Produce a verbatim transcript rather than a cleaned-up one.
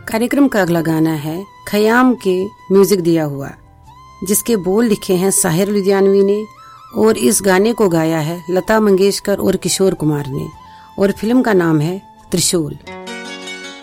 कार्यक्रम का अगला गाना है खयाम के म्यूजिक दिया हुआ, जिसके बोल लिखे हैं साहिर लुधियानवी ने और इस गाने को गाया है लता मंगेशकर और किशोर कुमार ने और फिल्म का नाम है त्रिशूल।